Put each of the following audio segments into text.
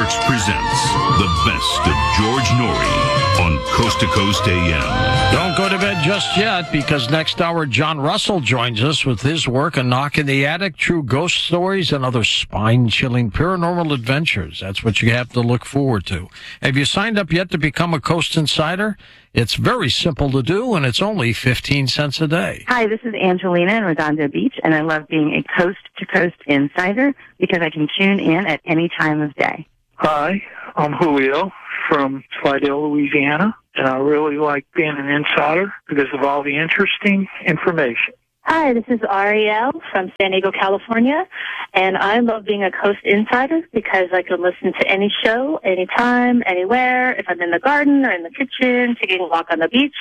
Networks presents the best of George Norrie on Coast to Coast AM. Don't go to bed just yet, because next hour John Russell joins us with his work, A Knock in the Attic, True Ghost Stories, and other spine-chilling paranormal adventures. That's what you have to look forward to. Have you signed up yet to become a Coast Insider? It's very simple to do, and it's only 15 cents a day. Hi, this is Angelina in Redondo Beach, and I love being a coast-to-coast insider because I can tune in at any time of day. Hi, I'm Julio from Slidell, Louisiana, and I really like being an insider because of all the interesting information. Hi, this is Ariel from San Diego, California, and I love being a Coast Insider because I can listen to any show, anytime, anywhere, if I'm in the garden or in the kitchen, taking a walk on the beach,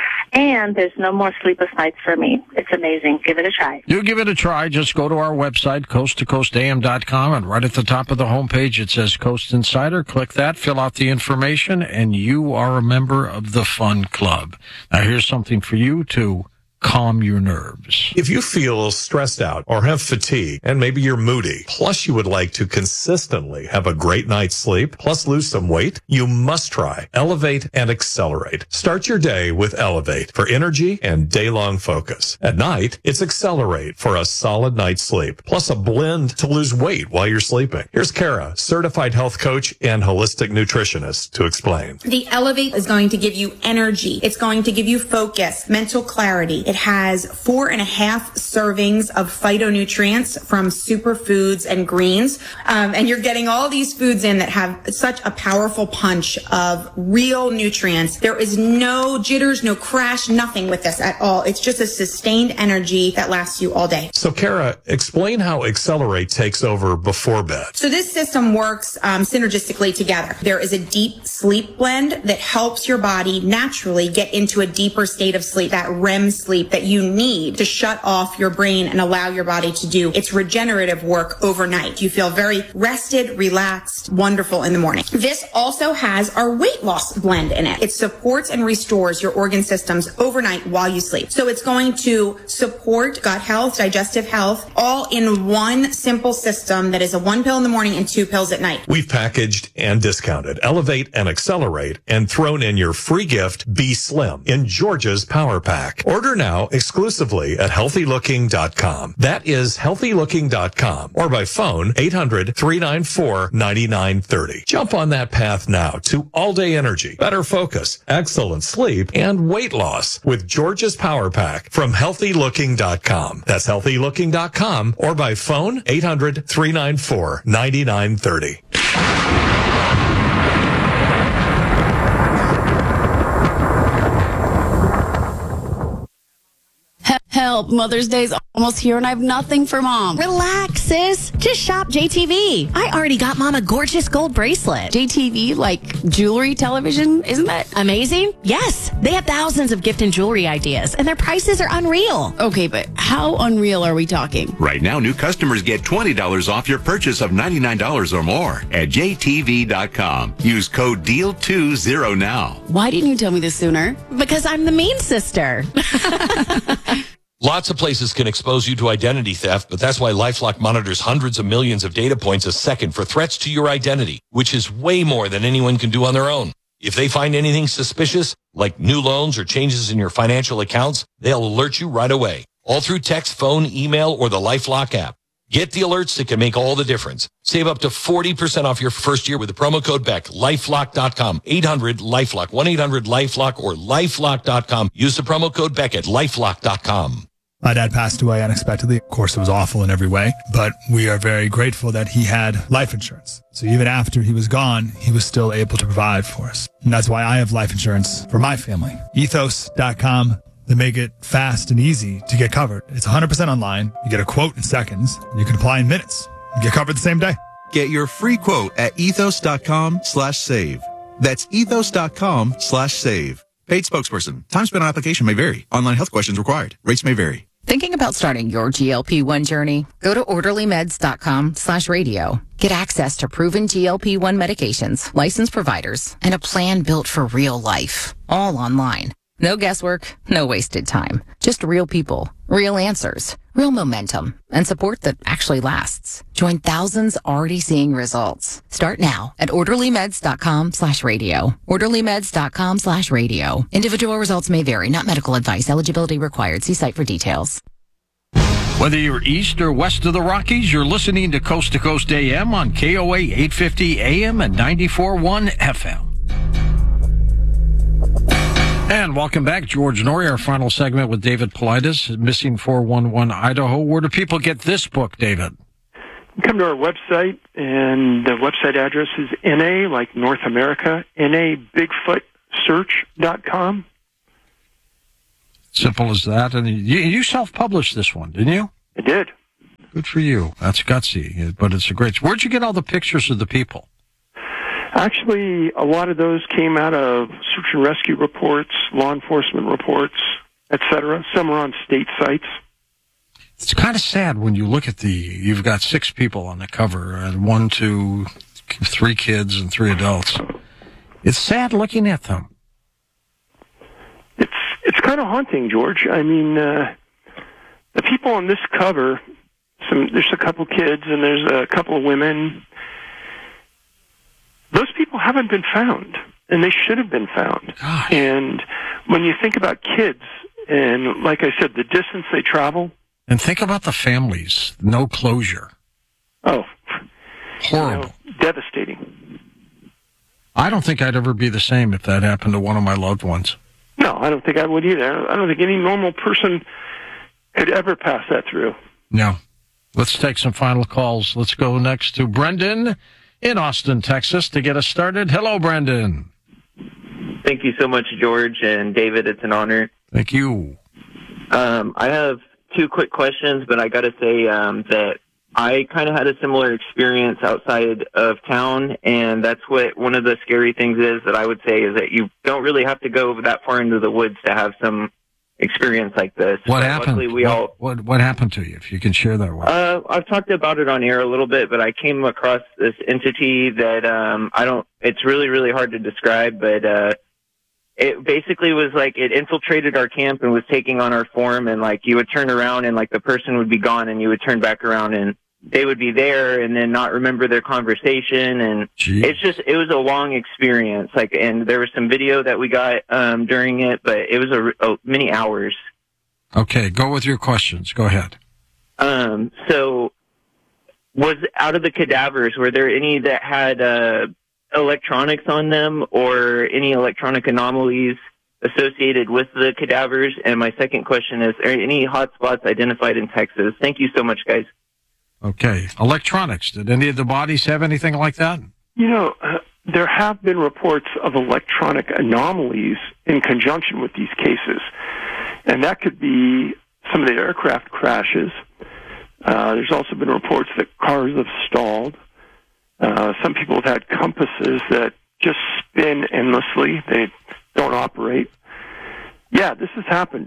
and there's no more sleepless nights for me. It's amazing. Give it a try. You give it a try. Just go to our website, coasttocoastam.com, and right at the top of the homepage it says Coast Insider. Click that, fill out the information, and you are a member of the fun club. Now here's something for you to calm your nerves. If you feel stressed out or have fatigue and maybe you're moody, plus you would like to consistently have a great night's sleep, plus lose some weight, you must try Elevate and Accelerate. Start your day with Elevate for energy and day-long focus. At night, it's Accelerate for a solid night's sleep, plus a blend to lose weight while you're sleeping. Here's Kara, certified health coach and holistic nutritionist, to explain. The Elevate is going to give you energy. It's going to give you focus, mental clarity. It has 4.5 servings of phytonutrients from superfoods and greens. And you're getting all these foods in that have such a powerful punch of real nutrients. There is no jitters, no crash, nothing with this at all. It's just a sustained energy that lasts you all day. So Kara, explain how Accelerate takes over before bed. So this system works synergistically together. There is a deep sleep blend that helps your body naturally get into a deeper state of sleep, that REM sleep that you need to shut off your brain and allow your body to do its regenerative work overnight. You feel very rested, relaxed, wonderful in the morning. This also has our weight loss blend in it. It supports and restores your organ systems overnight while you sleep. So it's going to support gut health, digestive health, all in one simple system that is a 1 pill in the morning and 2 pills at night. We've packaged and discounted Elevate and Accelerate and thrown in your free gift, Be Slim, in Georgia's Power Pack. Order now exclusively at healthylooking.com. That is healthylooking.com, or by phone 800-394-9930. Jump on that path now to all-day energy, better focus, excellent sleep, and weight loss with Georgia's Power Pack from healthylooking.com. That's healthylooking.com, or by phone 800-394-9930. Help, Mother's Day's almost here and I have nothing for Mom. Relax, sis. Just shop JTV. I already got Mom a gorgeous gold bracelet. JTV, like jewelry, television, isn't that amazing? Yes. They have thousands of gift and jewelry ideas, and their prices are unreal. Okay, but how unreal are we talking? Right now, new customers get $20 off your purchase of $99 or more at JTV.com. Use code DEAL20 now. Why didn't you tell me this sooner? Because I'm the mean sister. Lots of places can expose you to identity theft, but that's why LifeLock monitors hundreds of millions of data points a second for threats to your identity, which is way more than anyone can do on their own. If they find anything suspicious, like new loans or changes in your financial accounts, they'll alert you right away, all through text, phone, email, or the LifeLock app. Get the alerts that can make all the difference. Save up to 40% off your first year with the promo code BECK. LifeLock.com. 800-LifeLock. 1-800-LifeLock or LifeLock.com. Use the promo code BECK at LifeLock.com. My dad passed away unexpectedly. Of course, it was awful in every way, but we are very grateful that he had life insurance. So even after he was gone, he was still able to provide for us. And that's why I have life insurance for my family. Ethos.com. They make it fast and easy to get covered. It's 100% online. You get a quote in seconds. And you can apply in minutes. You get covered the same day. Get your free quote at ethos.com/save. That's ethos.com/save. Paid spokesperson. Time spent on application may vary. Online health questions required. Rates may vary. Thinking about starting your GLP-1 journey? Go to orderlymeds.com/radio. Get access to proven GLP-1 medications, licensed providers, and a plan built for real life. All online. No guesswork, no wasted time. Just real people, real answers, real momentum, and support that actually lasts. Join thousands already seeing results. Start now at orderlymeds.com/radio. orderlymeds.com/radio. Individual results may vary, not medical advice. Eligibility required. See site for details. Whether you're east or west of the Rockies, you're listening to Coast AM on KOA 850 AM and 94.1 FM. And welcome back, George Noory, our final segment with David Paulides, Missing 411 Idaho. Where do people get this book, David? Come to our website, and the website address is NA, like North America, NABigfootSearch.com. Simple as that. And you self-published this one, didn't you? I did. Good for you. That's gutsy, but it's a great... Where'd you get all the pictures of the people? Actually, a lot of those came out of search and rescue reports, law enforcement reports, etc. Some are on state sites. It's kind of sad when you look at you've got 6 people on the cover, and 1, 2, 3 kids and 3 adults. It's sad looking at them. It's kind of haunting, George. I mean, the people on this cover, there's a couple kids and there's a couple of women. Those people haven't been found, and they should have been found. Gosh. And when you think about kids, and like I said, the distance they travel. And think about the families. No closure. Oh. Horrible. Devastating. I don't think I'd ever be the same if that happened to one of my loved ones. No, I don't think I would either. I don't think any normal person could ever pass that through. No. Let's take some final calls. Let's go next to Brendan in Austin, Texas, to get us started. Hello, Brendan. Thank you so much, George and David. It's an honor. Thank you. I have 2 quick questions, but I got to say that I kind of had a similar experience outside of town, and that's what one of the scary things is that I would say is that you don't really have to go that far into the woods to have some experience like this. What happened? What happened to you, if you can share that with us? I've talked about it on air a little bit, but I came across this entity that it's really, really hard to describe, but it basically was like it infiltrated our camp and was taking on our form, and like you would turn around and like the person would be gone and you would turn back around and they would be there and then not remember their conversation. And it was a long experience. And there was some video that we got during it, but it was many hours. Okay, go with your questions. Go ahead. So was out of the cadavers, were there any that had electronics on them or any electronic anomalies associated with the cadavers? And my second question is, are any hot spots identified in Texas? Thank you so much, guys. Okay. Electronics. Did any of the bodies have anything like that? You know, there have been reports of electronic anomalies in conjunction with these cases. And that could be some of the aircraft crashes. There's also been reports that cars have stalled. Some people have had compasses that just spin endlessly. They don't operate. Yeah, this has happened.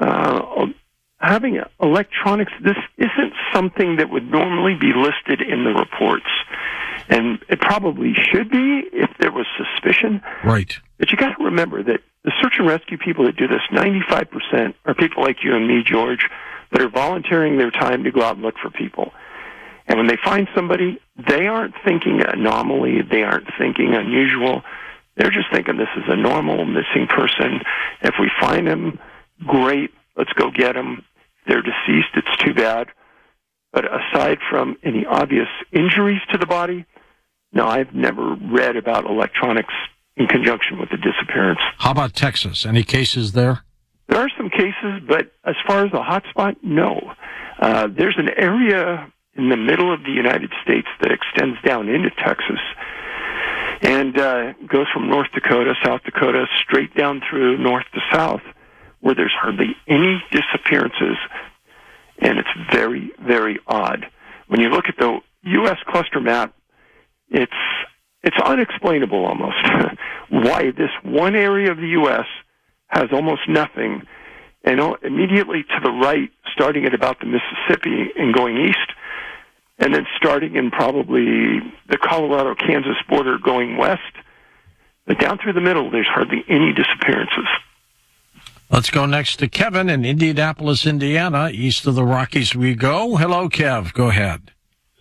Having electronics, this isn't something that would normally be listed in the reports. And it probably should be if there was suspicion. Right. But you got to remember that the search and rescue people that do this, 95% are people like you and me, George, that are volunteering their time to go out and look for people. And when they find somebody, they aren't thinking anomaly, they aren't thinking unusual. They're just thinking this is a normal missing person. If we find them, great, let's go get them. If they're deceased, it's too bad. But aside from any obvious injuries to the body, no, I've never read about electronics in conjunction with the disappearance. How about Texas? Any cases there? There are some cases, but as far as a hotspot, no. There's an area in the middle of the United States that extends down into Texas and goes from North Dakota, South Dakota, straight down through north to south, where there's hardly any disappearances, and it's very, very odd. When you look at the U.S. cluster map, it's unexplainable almost why this one area of the U.S. has almost nothing, and immediately to the right, starting at about the Mississippi and going east, and then starting in probably the Colorado-Kansas border going west, but down through the middle, there's hardly any disappearances. Let's go next to Kevin in Indianapolis, Indiana. East of the Rockies we go. Hello, Kev. Go ahead.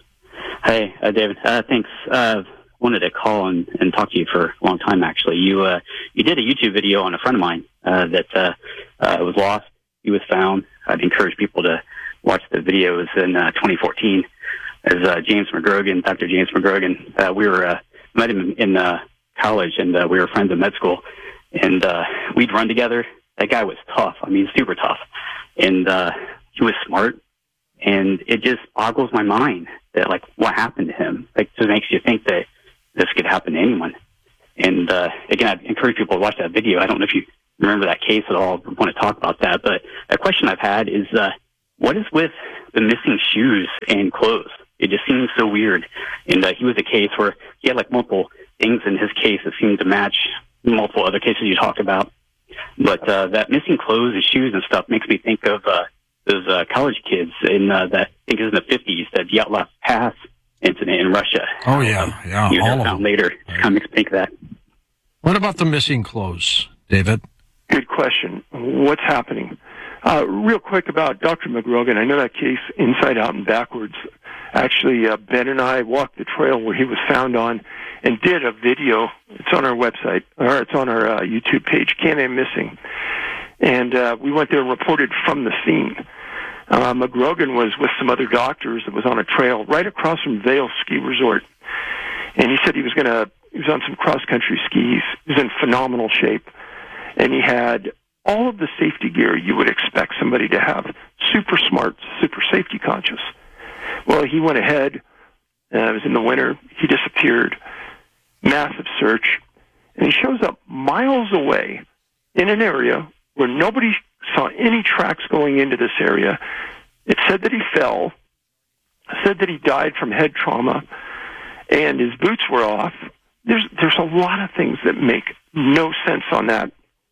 Hey, David. Thanks. Wanted to call and talk to you for a long time, actually. You did a YouTube video on a friend of mine that was lost. He was found. I'd encourage people to watch the videos in 2014 as James McGrogan, Dr. James McGrogan. We were met him in college, and we were friends in med school, and we'd run together. That guy was tough. I mean, super tough. And he was smart. And it just boggles my mind that, like, what happened to him? Like, just makes you think that this could happen to anyone. And, again, I'd encourage people to watch that video. I don't know if you remember that case at all. I want to talk about that. But a question I've had is, what is with the missing shoes and clothes? It just seems so weird. And he was a case where he had, like, multiple things in his case that seemed to match multiple other cases you talked about. But that missing clothes and shoes and stuff makes me think of those college kids in that, I think it was in the 50s, that Dyatlov Pass incident in Russia. Oh, yeah. You all know, of found them. later. It kind of makes me think of that. What about the missing clothes, David? Good question. What's happening? Real quick about Dr. McGrogan. I know that case inside out and backwards. Actually, Ben and I walked the trail where he was found on and did a video. It's on our website, or it's on our YouTube page, Can-Am Missing. And we went there and reported from the scene. McGrogan was with some other doctors that was on a trail right across from Vail Ski Resort. And he said he was on some cross-country skis. He was in phenomenal shape. And he had all of the safety gear you would expect somebody to have. Super smart, super safety conscious. Well, he went ahead. It was in the winter. He disappeared. Massive search. And he shows up miles away in an area where nobody saw any tracks going into this area. It said that he fell. It said that he died from head trauma. And his boots were off. There's a lot of things that make no sense on that,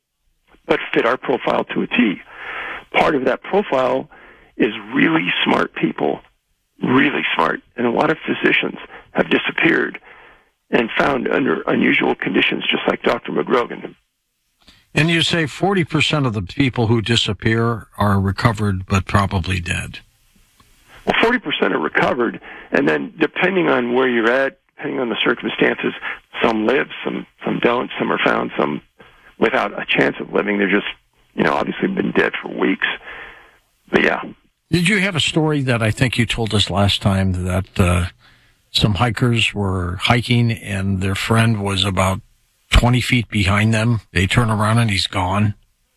but fit our profile to a T. Part of that profile is really smart people, really smart. And a lot of physicians have disappeared and found under unusual conditions, just like Dr. McGrogan. And you say 40% of the people who disappear are recovered, but probably dead. Well, 40% are recovered, and then depending on where you're at, depending on the circumstances, some live, some don't, some are found, some without a chance of living. They're just, obviously been dead for weeks. But yeah. Did you have a story that I think you told us last time that some hikers were hiking and their friend was about 20 feet behind them? They turn around and he's gone.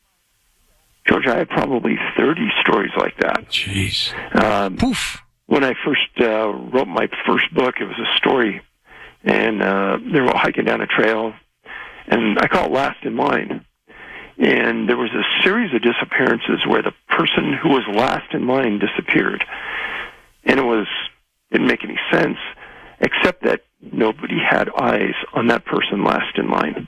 George, I have probably 30 stories like that. Jeez. Poof. When I first wrote my first book, it was a story, and they were hiking down a trail, and I call it Last in Line. And there was a series of disappearances where the person who was last in line disappeared. And it didn't make any sense, except that nobody had eyes on that person last in line.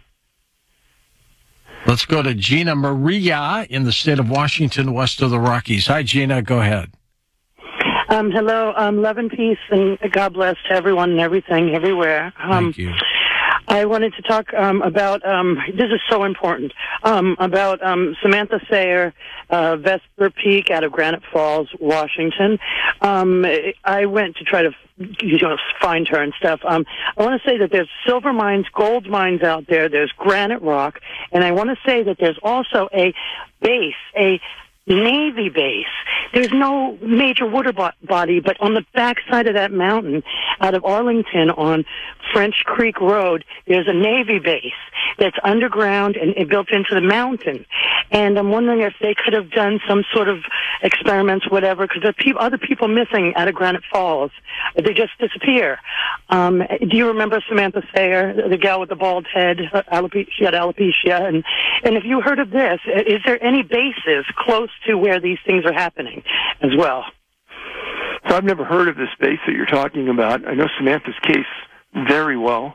Let's go to Gina Maria in the state of Washington, west of the Rockies. Hi, Gina. Go ahead. Hello. Love and peace, and God bless to everyone and everything, everywhere. Thank you. I wanted to talk about, this is so important, about Samantha Sayer, Vesper Peak out of Granite Falls, Washington. I went to try to find her and stuff. I want to say that there's silver mines, gold mines out there. There's granite rock. And I want to say that there's also a base, a Navy base. There's no major water body, but on the backside of that mountain, out of Arlington on French Creek Road, there's a Navy base that's underground and built into the mountain. And I'm wondering if they could have done some sort of experiments, whatever, because there are other people missing out of Granite Falls. They just disappear. Do you remember Samantha Sayer, the gal with the bald head? She had alopecia. And if you heard of this, is there any bases close to where these things are happening as well? So I've never heard of this base that you're talking about. I know Samantha's case very well.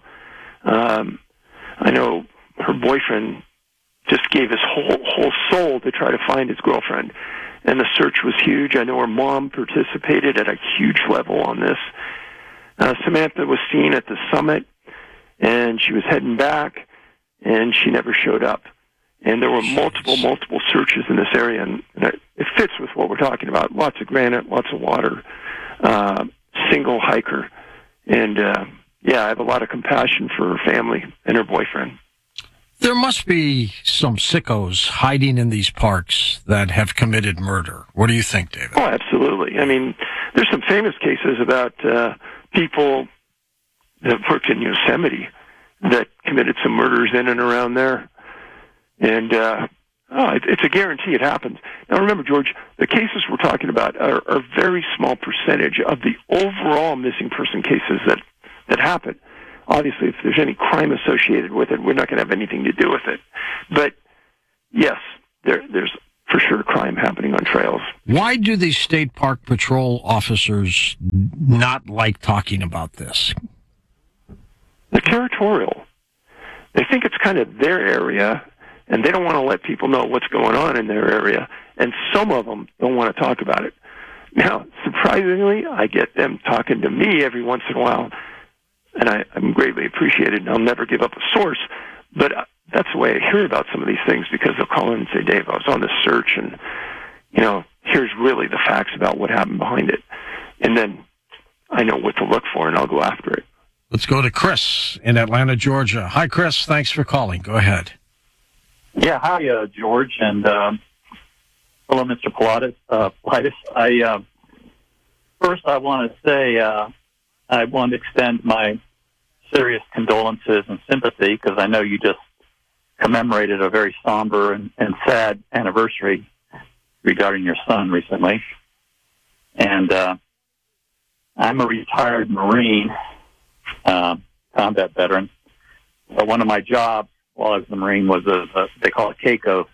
I know her boyfriend just gave his whole soul to try to find his girlfriend, and the search was huge. I know her mom participated at a huge level on this. Samantha was seen at the summit, and she was heading back, and she never showed up. And there were multiple searches in this area, and it fits with what we're talking about. Lots of granite, lots of water, single hiker. And, I have a lot of compassion for her family and her boyfriend. There must be some sickos hiding in these parks that have committed murder. What do you think, David? Oh, absolutely. I mean, there's some famous cases about people that worked in Yosemite that committed some murders in and around there. And it's a guarantee it happens. Now, remember, George, the cases we're talking about are a very small percentage of the overall missing person cases that happen. Obviously, if there's any crime associated with it, we're not going to have anything to do with it. But, yes, there's for sure crime happening on trails. Why do these state park patrol officers not like talking about this? They're territorial. They think it's kind of their area, and they don't want to let people know what's going on in their area, and some of them don't want to talk about it. Now, surprisingly, I get them talking to me every once in a while, and I'm greatly appreciated, and I'll never give up a source, but that's the way I hear about some of these things, because they'll call in and say, Dave, I was on this search, and, here's really the facts about what happened behind it. And then I know what to look for, and I'll go after it. Let's go to Chris in Atlanta, Georgia. Hi, Chris. Thanks for calling. Go ahead. Yeah, hi, George, and hello, Mr. Pilatus. First, I want to say I want to extend my serious condolences and sympathy, because I know you just commemorated a very somber and sad anniversary regarding your son recently. And I'm a retired Marine, combat veteran. But one of my jobs while I was in the Marine was they call it CACO,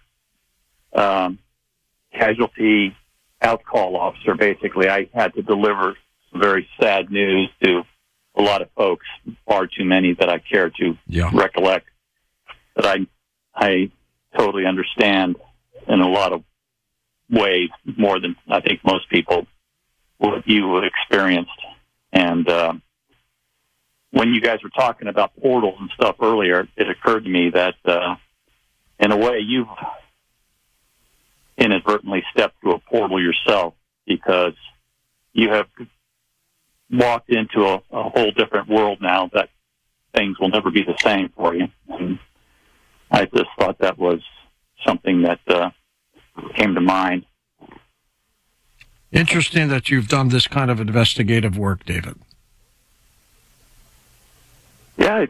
casualty out-call officer. Basically, I had to deliver some very sad news to a lot of folks, far too many that I care to recollect, that I totally understand in a lot of ways, more than I think most people, what you experienced. And when you guys were talking about portals and stuff earlier, it occurred to me that in a way you've inadvertently stepped through a portal yourself, because you have walked into a whole different world now that things will never be the same for you. And I just thought that was something that came to mind. Interesting that you've done this kind of investigative work, David. Yeah,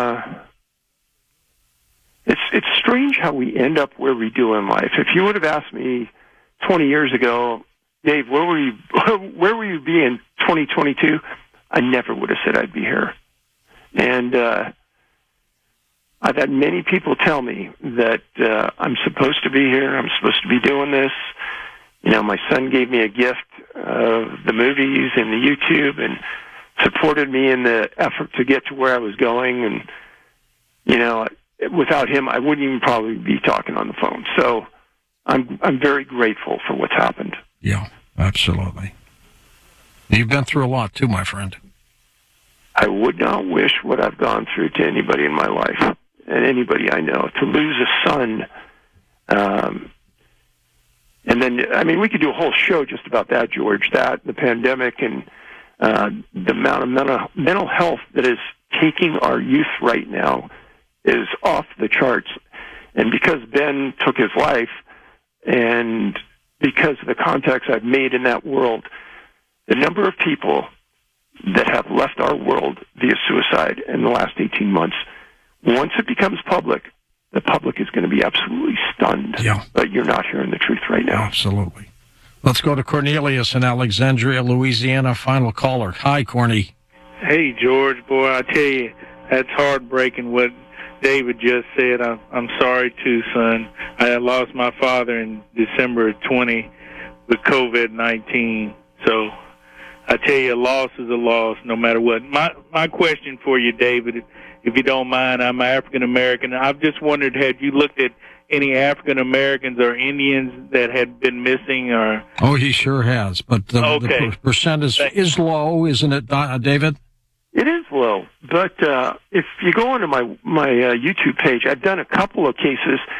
it's strange how we end up where we do in life. If you would have asked me 20 years ago, Dave, where will you be in 2022? I never would have said I'd be here. And I've had many people tell me that I'm supposed to be here. I'm supposed to be doing this. My son gave me a gift of the movies and the YouTube, and supported me in the effort to get to where I was going. And, without him, I wouldn't even probably be talking on the phone. So I'm very grateful for what's happened. Yeah, absolutely. You've been through a lot too, my friend. I would not wish what I've gone through to anybody in my life, and anybody I know. To lose a son, and then, we could do a whole show just about that, George, that, the pandemic, and the amount of mental health that is taking our youth right now is off the charts. And because Ben took his life, and because of the contacts I've made in that world, the number of people that have left our world via suicide in the last 18 months, once it becomes public, the public is going to be absolutely stunned. Yeah. But you're not hearing the truth right now. Absolutely. Let's go to Cornelius in Alexandria, Louisiana. Final caller. Hi, Corny. Hey, George. Boy, I tell you, that's heartbreaking what David just said. I'm sorry, too, son. I lost my father in December of 20 with COVID-19. So I tell you, a loss is a loss no matter what. My question for you, David, if you don't mind, I'm African-American. I've just wondered, had you looked at any African-Americans or Indians that had been missing? Or? Oh, he sure has. But the percent is low, isn't it, David? It is low. But if you go onto my YouTube page, I've done a couple of cases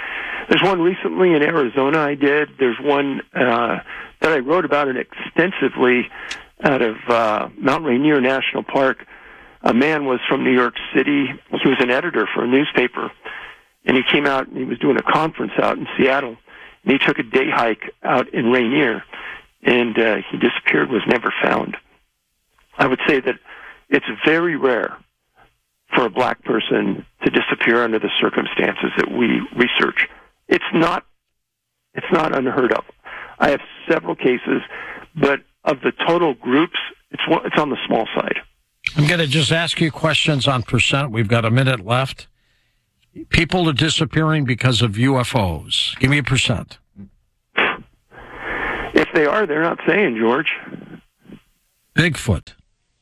There's one recently in Arizona I did. There's one that I wrote about it extensively out of Mount Rainier National Park. A man was from New York City. He was an editor for a newspaper, and he came out and he was doing a conference out in Seattle, and he took a day hike out in Rainier, and he disappeared, was never found. I would say that it's very rare for a black person to disappear under the circumstances that we research. It's not unheard of. I have several cases, but of the total groups, it's on the small side. I'm going to just ask you questions on percent. We've got a minute left. People are disappearing because of UFOs. Give me a percent. If they are, they're not saying, George. Bigfoot.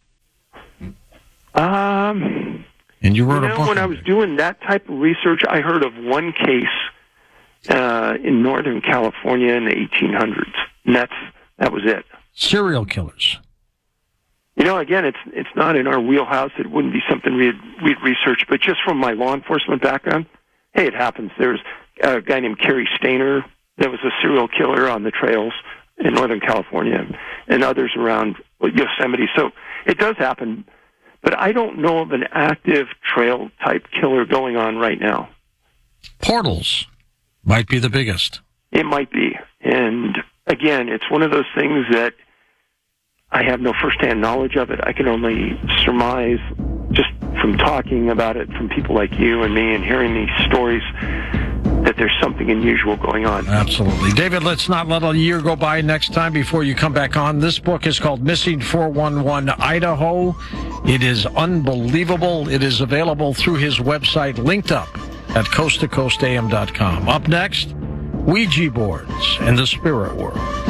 And you wrote a book. When I was doing that type of research, I heard of one case in Northern California in the 1800s, and that was it. Serial killers. Again, it's not in our wheelhouse. It wouldn't be something we'd research, but just from my law enforcement background, hey, it happens. There's a guy named Kerry Stainer that was a serial killer on the trails in Northern California, and others around Yosemite. So it does happen, but I don't know of an active trail-type killer going on right now. Portals might be the biggest. It might be. And again, it's one of those things that I have no firsthand knowledge of it. I can only surmise just from talking about it from people like you and me and hearing these stories that there's something unusual going on. Absolutely. David, let's not let a year go by next time before you come back on. This book is called Missing 411 Idaho. It is unbelievable. It is available through his website, linked up at coasttocoastam.com. Up next, Ouija boards and the spirit world.